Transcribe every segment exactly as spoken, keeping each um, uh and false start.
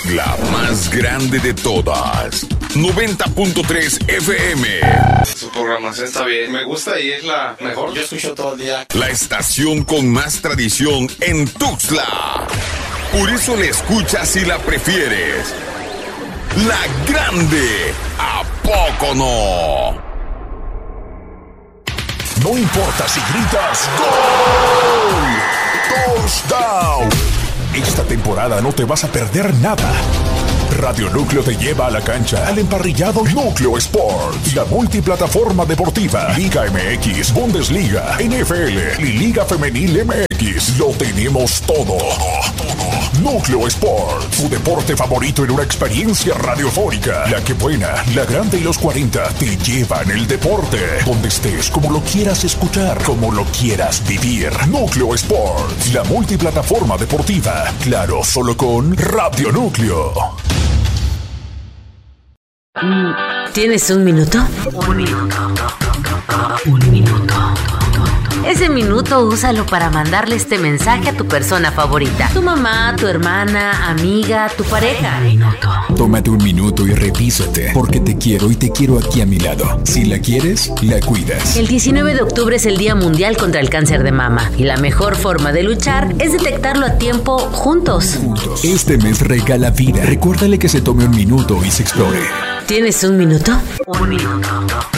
La más grande de todas. noventa punto tres F M. Su programación está bien. Me gusta y es la mejor. Yo escucho todo el día. La estación con más tradición en Tuxtla. Por eso la escuchas y la prefieres. La grande. ¿A poco no? No importa si gritas ¡Gol! ¡Touchdown! Esta temporada no te vas a perder nada. Radio Núcleo te lleva a la cancha al emparrillado Núcleo Sports, la multiplataforma deportiva, Liga M X, Bundesliga, N F L y Liga Femenil M X. Lo tenemos todo. Núcleo Sports, tu deporte favorito en una experiencia radiofónica. La que buena, la grande y los cuarenta te llevan el deporte. Donde estés, como lo quieras escuchar, como lo quieras vivir. Núcleo Sports, la multiplataforma deportiva. Claro, solo con Radio Núcleo. ¿Tienes un minuto? Un minuto. Un minuto. Ese minuto úsalo para mandarle este mensaje a tu persona favorita. Tu mamá, tu hermana, amiga, tu pareja. Minuto. Tómate un minuto y revísate, porque te quiero y te quiero aquí a mi lado. Si la quieres, la cuidas. El diecinueve de octubre es el Día Mundial contra el Cáncer de Mama. Y la mejor forma de luchar es detectarlo a tiempo juntos. Juntos. Este mes regala vida. Recuérdale que se tome un minuto y se explore. ¿Tienes un minuto? Un minuto.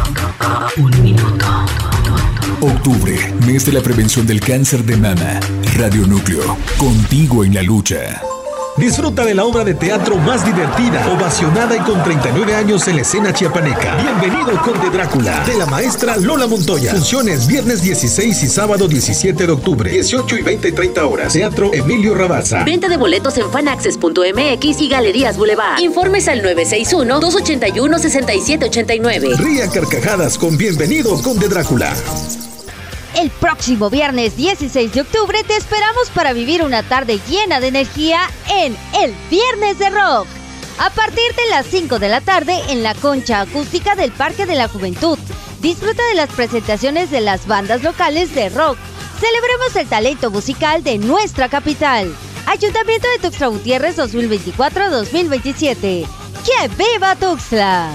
Un minuto. Octubre, mes de la prevención del cáncer de mama. Radio Núcleo, contigo en la lucha. Disfruta de la obra de teatro más divertida, ovacionada y con treinta y nueve años en la escena chiapaneca. Bienvenido Conde Drácula, de la maestra Lola Montoya. Funciones viernes dieciséis y sábado diecisiete de octubre, dieciocho y veinte y treinta horas. Teatro Emilio Rabasa. Venta de boletos en fanaccess punto m x y Galerías Boulevard. Informes al nueve seis uno, dos ocho uno, seis siete ocho nueve. Ría carcajadas con Bienvenido Conde Drácula. El próximo viernes dieciséis de octubre te esperamos para vivir una tarde llena de energía en el Viernes de Rock. A partir de las cinco de la tarde en la concha acústica del Parque de la Juventud. Disfruta de las presentaciones de las bandas locales de rock. Celebremos el talento musical de nuestra capital. Ayuntamiento de Tuxtla Gutiérrez dos mil veinticuatro a dos mil veintisiete. ¡Que viva Tuxtla!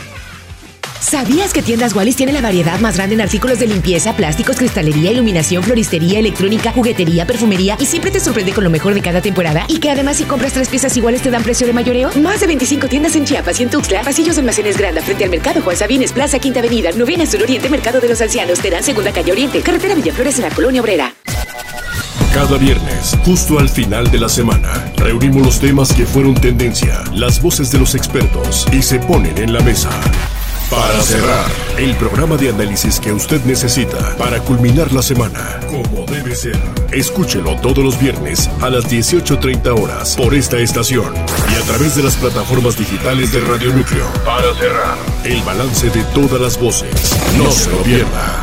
¿Sabías que Tiendas Wallis tiene la variedad más grande en artículos de limpieza, plásticos, cristalería, iluminación, floristería, electrónica, juguetería, perfumería y siempre te sorprende con lo mejor de cada temporada? Y que además si compras tres piezas iguales te dan precio de mayoreo. Más de veinticinco tiendas en Chiapas y en Tuxtla. Pasillos de Almacenes Granda frente al Mercado Juan Sabines, Plaza Quinta Avenida, Novena Sur Oriente, Mercado de los Ancianos, Terán Segunda Calle Oriente, Carretera Villaflores en la Colonia Obrera. Cada viernes, justo al final de la semana, reunimos los temas que fueron tendencia, las voces de los expertos y se ponen en la mesa. Para cerrar, el programa de análisis que usted necesita para culminar la semana, como debe ser. Escúchelo todos los viernes a las dieciocho treinta horas por esta estación y a través de las plataformas digitales de Radio Núcleo. Para cerrar, el balance de todas las voces. No se lo pierda.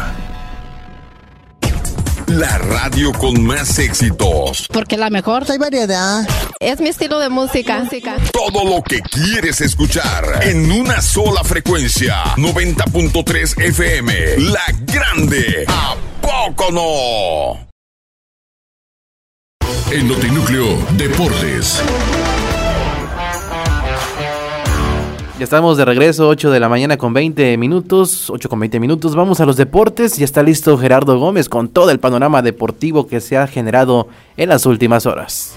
La radio con más éxitos. Porque la mejor hay variedad. Es mi estilo de música. Todo lo que quieres escuchar en una sola frecuencia. noventa punto tres F M. La grande. ¿A poco no? En Notinúcleo Deportes. Ya estamos de regreso, ocho de la mañana con veinte minutos, ocho con veinte minutos, vamos a los deportes, ya está listo Gerardo Gómez con todo el panorama deportivo que se ha generado en las últimas horas.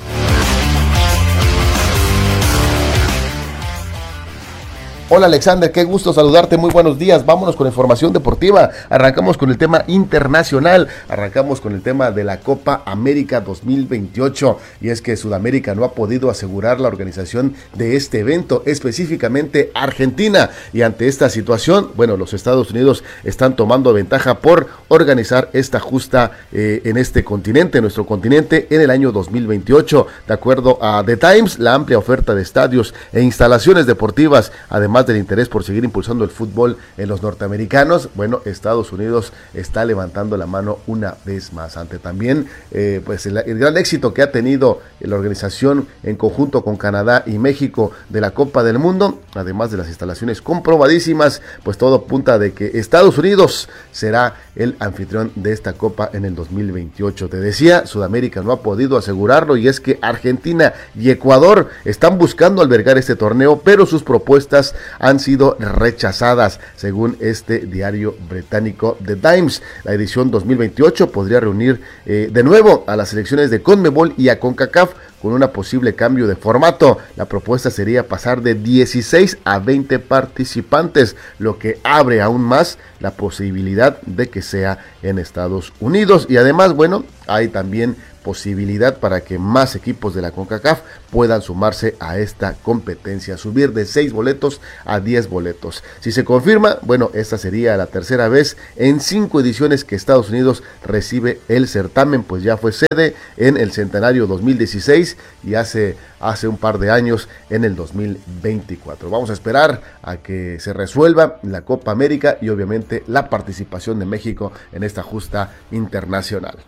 Hola Alexander, qué gusto saludarte, muy buenos días, vámonos con información deportiva, arrancamos con el tema internacional, arrancamos con el tema de la Copa América dos mil veintiocho, y es que Sudamérica no ha podido asegurar la organización de este evento, específicamente Argentina, y ante esta situación, bueno, los Estados Unidos están tomando ventaja por organizar esta justa eh, en este continente, nuestro continente, en el año dos mil veintiocho, de acuerdo a The Times, la amplia oferta de estadios e instalaciones deportivas, además además del interés por seguir impulsando el fútbol en los norteamericanos, bueno, Estados Unidos está levantando la mano una vez más, ante también eh, pues el, el gran éxito que ha tenido la organización en conjunto con Canadá y México de la Copa del Mundo, además de las instalaciones comprobadísimas, pues todo apunta de que Estados Unidos será el anfitrión de esta Copa en el dos mil veintiocho. Te decía, Sudamérica no ha podido asegurarlo, y es que Argentina y Ecuador están buscando albergar este torneo, pero sus propuestas han sido rechazadas, según este diario británico The Times. La edición dos mil veintiocho podría reunir eh, de nuevo a las selecciones de CONMEBOL y a CONCACAF con un posible cambio de formato. La propuesta sería pasar de dieciséis a veinte participantes, lo que abre aún más la posibilidad de que sea en Estados Unidos. Y además, bueno, hay también posibilidad para que más equipos de la CONCACAF puedan sumarse a esta competencia, subir de seis boletos a diez boletos. Si se confirma, bueno, esta sería la tercera vez en cinco ediciones que Estados Unidos recibe el certamen, pues ya fue sede en el centenario dos mil dieciséis y hace, hace un par de años en el dos mil veinticuatro. Vamos a esperar a que se resuelva la Copa América y obviamente la participación de México en esta justa internacional.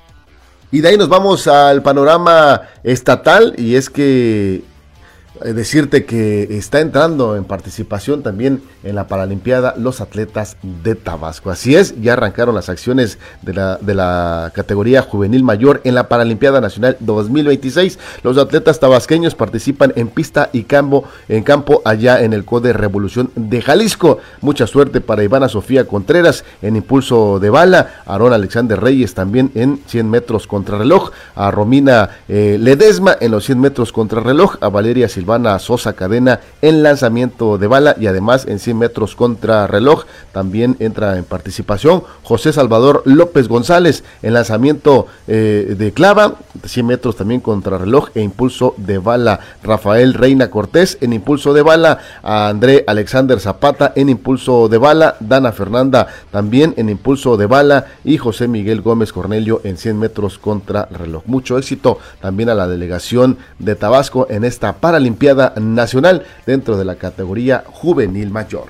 Y de ahí nos vamos al panorama estatal, y es que eh, decirte que está entrando en participación también en la Paralimpiada los atletas de Tabasco. Así es, ya arrancaron las acciones de la, de la categoría juvenil mayor en la Paralimpiada Nacional dos mil veintiséis. Los atletas tabasqueños participan en pista y campo, en campo allá en el CODE Revolución de Jalisco. Mucha suerte para Ivana Sofía Contreras en impulso de bala, Aarón Alexander Reyes también en cien metros contrarreloj, a Romina eh, Ledesma en los cien metros contrarreloj, a Valeria Silvana Sosa Cadena en lanzamiento de bala, y además en cien metros contra reloj también entra en participación José Salvador López González en lanzamiento eh, de clava, cien metros también contra reloj e impulso de bala, Rafael Reina Cortés en impulso de bala, a André Alexander Zapata en impulso de bala, Dana Fernanda también en impulso de bala y José Miguel Gómez Cornelio en cien metros contra reloj. Mucho éxito también a la delegación de Tabasco en esta Paralimpiada Nacional dentro de la categoría juvenil mayor.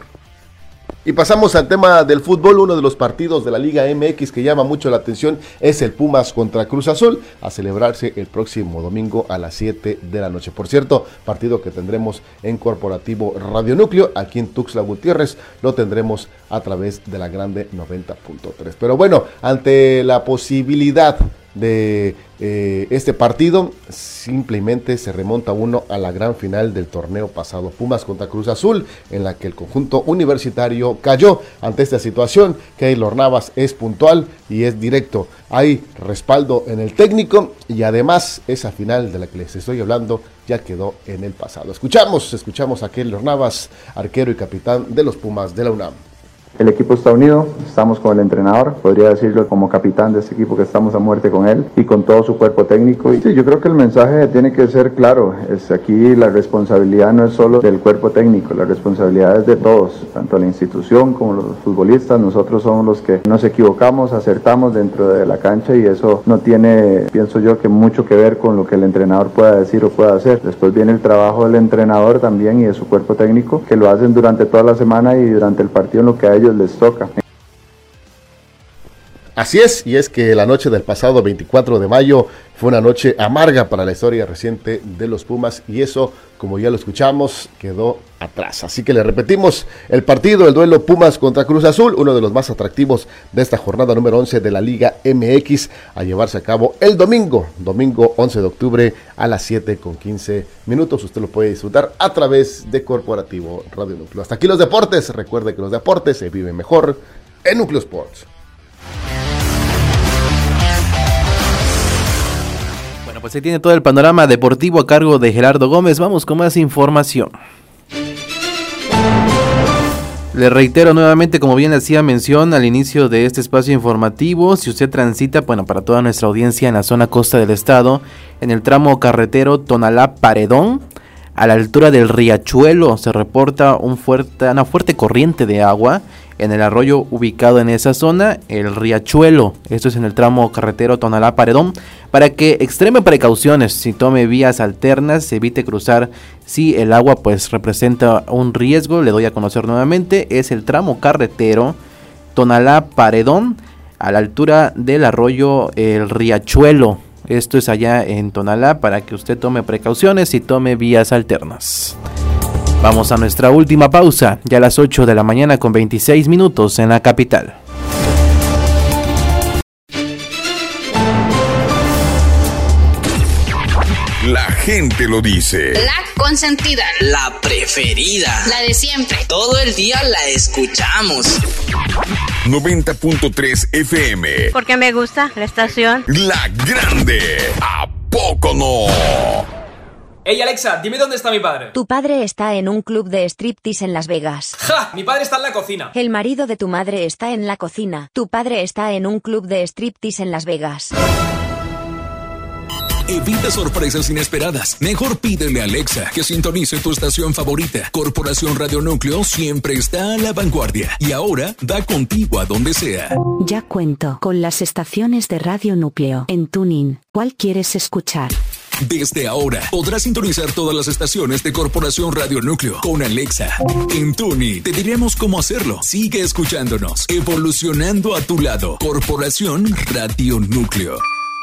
Y pasamos al tema del fútbol. Uno de los partidos de la Liga M X que llama mucho la atención es el Pumas contra Cruz Azul, a celebrarse el próximo domingo a las siete de la noche. Por cierto, partido que tendremos en Corporativo Radio Núcleo, aquí en Tuxtla Gutiérrez, lo tendremos a través de la Grande noventa punto tres. Pero bueno, ante la posibilidad de eh, este partido, simplemente se remonta uno a la gran final del torneo pasado, Pumas contra Cruz Azul, en la que el conjunto universitario cayó. Ante esta situación, Keylor Navas es puntual y es directo, hay respaldo en el técnico, y además esa final de la que les estoy hablando ya quedó en el pasado. Escuchamos, escuchamos a Keylor Navas, arquero y capitán de los Pumas de la UNAM. El equipo está unido, estamos con el entrenador, podría decirlo como capitán de este equipo, que estamos a muerte con él y con todo su cuerpo técnico. Y sí, yo creo que el mensaje tiene que ser claro, es aquí la responsabilidad no es solo del cuerpo técnico, la responsabilidad es de todos, tanto la institución como los futbolistas. Nosotros somos los que nos equivocamos, acertamos dentro de la cancha, y eso no tiene, pienso yo, que mucho que ver con lo que el entrenador pueda decir o pueda hacer. Después viene el trabajo del entrenador también y de su cuerpo técnico, que lo hacen durante toda la semana y durante el partido en lo que a ellos les toca. Así es, y es que la noche del pasado veinticuatro de mayo fue una noche amarga para la historia reciente de los Pumas, y eso, como ya lo escuchamos, quedó atrás. Así que le repetimos el partido, el duelo Pumas contra Cruz Azul, uno de los más atractivos de esta jornada número once de la Liga M X, a llevarse a cabo el domingo, domingo once de octubre a las siete con quince minutos. Usted lo puede disfrutar a través de Corporativo Radio Núcleo. Hasta aquí los deportes. Recuerde que los deportes se viven mejor en Núcleo Sports. Pues ahí tiene todo el panorama deportivo a cargo de Gerardo Gómez. Vamos con más información. Le reitero nuevamente, como bien hacía mención al inicio de este espacio informativo, si usted transita, bueno, para toda nuestra audiencia en la zona costa del estado, en el tramo carretero Tonalá-Paredón, a la altura del Riachuelo, se reporta un fuerte, una fuerte corriente de agua en el arroyo ubicado en esa zona, el Riachuelo. Esto es en el tramo carretero Tonalá-Paredón, para que extreme precauciones, si tome vías alternas, se evite cruzar si el agua pues representa un riesgo. Le doy a conocer nuevamente, es el tramo carretero Tonalá-Paredón, a la altura del arroyo el Riachuelo. Esto es allá en Tonalá, para que usted tome precauciones y tome vías alternas. Vamos a nuestra última pausa, ya a las ocho de la mañana con veintiséis minutos en la capital. La gente lo dice. La consentida. La preferida. La de siempre. Todo el día la escuchamos. noventa punto tres F M. Porque me gusta la estación. La Grande. ¿A poco no? Ey Alexa, dime dónde está mi padre. Tu padre está en un club de striptease en Las Vegas. ¡Ja! Mi padre está en la cocina. El marido de tu madre está en la cocina. Tu padre está en un club de striptease en Las Vegas. Evita sorpresas inesperadas. Mejor pídele a Alexa que sintonice tu estación favorita. Corporación Radio Núcleo siempre está a la vanguardia y ahora da contigo a donde sea. Ya cuento con las estaciones de Radio Núcleo en TuneIn. ¿Cuál quieres escuchar? Desde ahora podrás sintonizar todas las estaciones de Corporación Radio Núcleo con Alexa. En TuneIn te diremos cómo hacerlo. Sigue escuchándonos, evolucionando a tu lado. Corporación Radio Núcleo.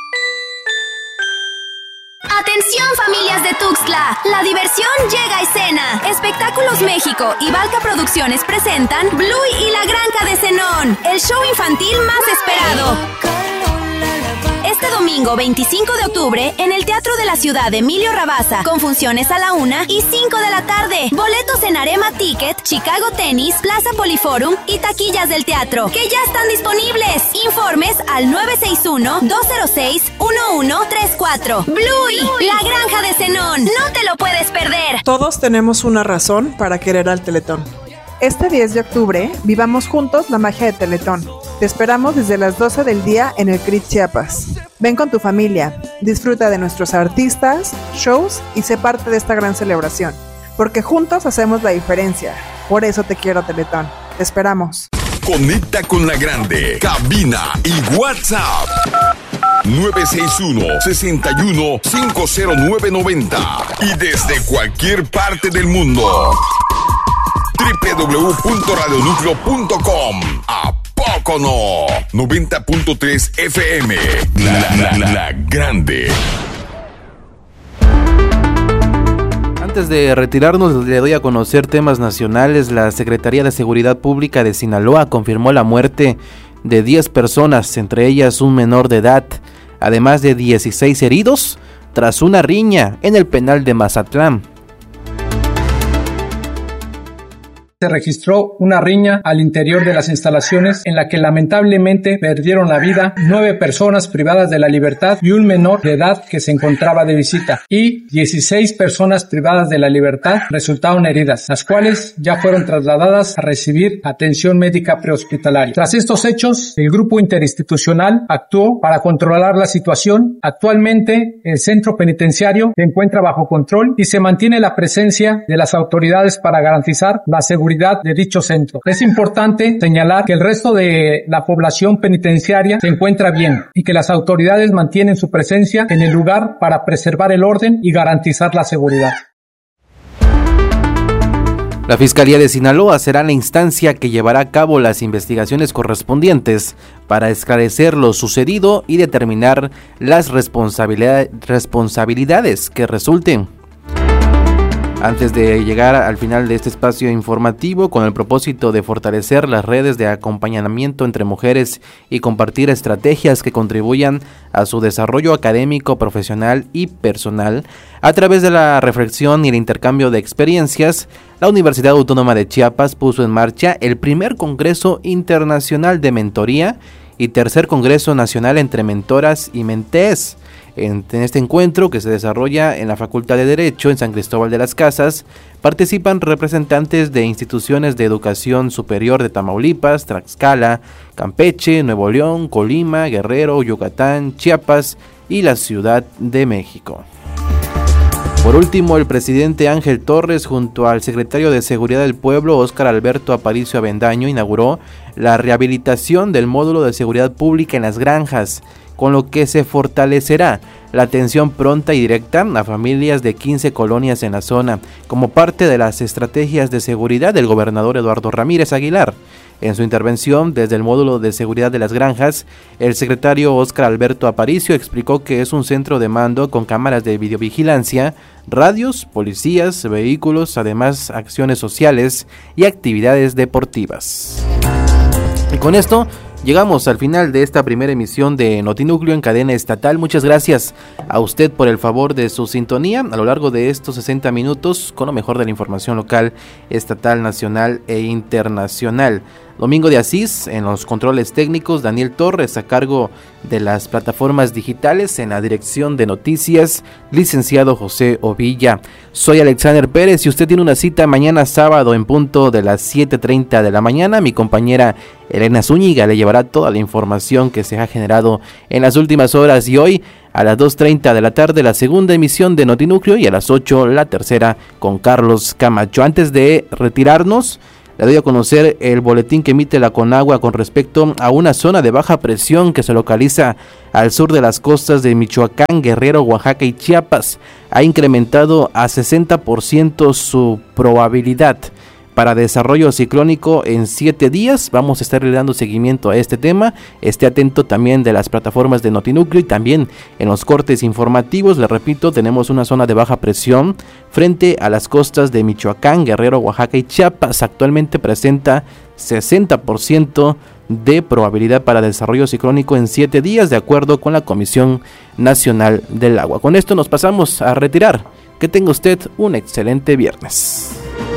Atención familias de Tuxtla, la diversión llega a escena. Espectáculos México y Valka Producciones presentan Bluey y la Granja de Zenón, el show infantil más esperado. Este domingo veinticinco de octubre en el Teatro de la Ciudad de Emilio Rabasa, con funciones a la una y cinco de la tarde. Boletos en Arema Ticket, Chicago Tennis, Plaza Poliforum y taquillas del teatro, que ya están disponibles. Informes al nueve seis uno, dos cero seis, uno uno tres cuatro. Bluey, la Granja de Zenón, no te lo puedes perder. Todos tenemos una razón para querer al Teletón. Este diez de octubre, vivamos juntos la magia de Teletón. Te esperamos desde las doce del día en el C R I T Chiapas. Ven con tu familia, disfruta de nuestros artistas, shows y sé parte de esta gran celebración. Porque juntos hacemos la diferencia. Por eso te quiero, Teletón. Te esperamos. Conecta con la Grande. Cabina y WhatsApp. nueve seis uno, seis uno, cinco cero nueve nueve cero. Y desde cualquier parte del mundo. doble u doble u doble u punto radio núcleo punto com. ¿A poco no? noventa punto tres F M. La, la, la, la Grande. Antes de retirarnos, le doy a conocer temas nacionales. La Secretaría de Seguridad Pública de Sinaloa confirmó la muerte de diez personas, entre ellas un menor de edad, además de dieciséis heridos, tras una riña en el penal de Mazatlán. Se registró una riña al interior de las instalaciones en la que lamentablemente perdieron la vida nueve personas privadas de la libertad y un menor de edad que se encontraba de visita, y dieciséis personas privadas de la libertad resultaron heridas, las cuales ya fueron trasladadas a recibir atención médica prehospitalaria. Tras estos hechos, el grupo interinstitucional actuó para controlar la situación. Actualmente el centro penitenciario se encuentra bajo control y se mantiene la presencia de las autoridades para garantizar la seguridad de dicho centro. Es importante señalar que el resto de la población penitenciaria se encuentra bien y que las autoridades mantienen su presencia en el lugar para preservar el orden y garantizar la seguridad. La Fiscalía de Sinaloa será la instancia que llevará a cabo las investigaciones correspondientes para esclarecer lo sucedido y determinar las responsabilidad- responsabilidades que resulten. Antes de llegar al final de este espacio informativo, con el propósito de fortalecer las redes de acompañamiento entre mujeres y compartir estrategias que contribuyan a su desarrollo académico, profesional y personal, a través de la reflexión y el intercambio de experiencias, la Universidad Autónoma de Chiapas puso en marcha el primer Congreso Internacional de Mentoría y tercer Congreso Nacional entre Mentoras y Mentees. En este encuentro, que se desarrolla en la Facultad de Derecho en San Cristóbal de las Casas, participan representantes de instituciones de educación superior de Tamaulipas, Tlaxcala, Campeche, Nuevo León, Colima, Guerrero, Yucatán, Chiapas y la Ciudad de México. Por último, el presidente Ángel Torres, junto al secretario de Seguridad del Pueblo, Óscar Alberto Aparicio Avendaño, inauguró la rehabilitación del módulo de seguridad pública en las granjas, con lo que se fortalecerá la atención pronta y directa a familias de quince colonias en la zona, como parte de las estrategias de seguridad del gobernador Eduardo Ramírez Aguilar. En su intervención desde el módulo de seguridad de las granjas, el secretario Óscar Alberto Aparicio explicó que es un centro de mando con cámaras de videovigilancia, radios, policías, vehículos, además acciones sociales y actividades deportivas. Y con esto llegamos al final de esta primera emisión de Notinúcleo en cadena estatal. Muchas gracias a usted por el favor de su sintonía a lo largo de estos sesenta minutos con lo mejor de la información local, estatal, nacional e internacional. Domingo de Asís en los controles técnicos, Daniel Torres a cargo de las plataformas digitales, en la dirección de noticias, licenciado José Ovilla. Soy Alexander Pérez y usted tiene una cita mañana sábado en punto de las siete treinta de la mañana. Mi compañera Elena Zúñiga le llevará toda la información que se ha generado en las últimas horas, y hoy a las dos treinta de la tarde la segunda emisión de Notinúcleo y a las ocho la tercera con Carlos Camacho. Antes de retirarnos, le doy a conocer el boletín que emite la Conagua con respecto a una zona de baja presión que se localiza al sur de las costas de Michoacán, Guerrero, Oaxaca y Chiapas. Ha incrementado a sesenta por ciento su probabilidad para desarrollo ciclónico en siete días. Vamos a estar dando seguimiento a este tema. Esté atento también de las plataformas de Notinúcleo y también en los cortes informativos. Le repito, tenemos una zona de baja presión frente a las costas de Michoacán, Guerrero, Oaxaca y Chiapas. Actualmente presenta sesenta por ciento de probabilidad para desarrollo ciclónico en siete días, de acuerdo con la Comisión Nacional del Agua. Con esto nos pasamos a retirar. Que tenga usted un excelente viernes.